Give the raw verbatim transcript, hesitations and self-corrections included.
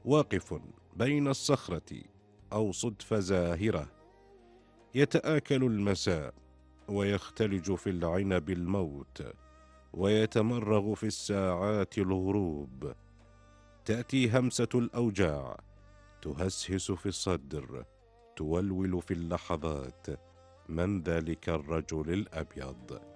واقف بين الصخرة أو صدفة زاهرة، يتآكل المساء ويختلج في العنب الموت، ويتمرغ في الساعات الغروب. تأتي همسة الأوجاع تهسهس في الصدر، تولول في اللحظات. من ذلك الرجل الأبيض؟